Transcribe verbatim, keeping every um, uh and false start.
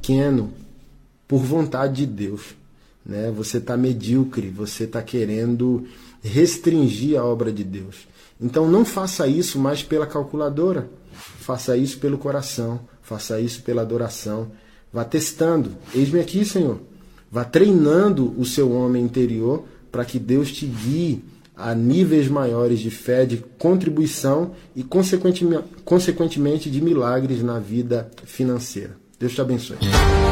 pequeno por vontade de Deus, né? Você está medíocre, você está querendo restringir a obra de Deus. Então não faça isso mais pela calculadora, faça isso pelo coração, faça isso pela adoração. Vá testando, eis-me aqui, Senhor. Vá treinando o seu homem interior para que Deus te guie a níveis maiores de fé, de contribuição e, consequentemente, consequentemente de milagres na vida financeira. Deus te abençoe.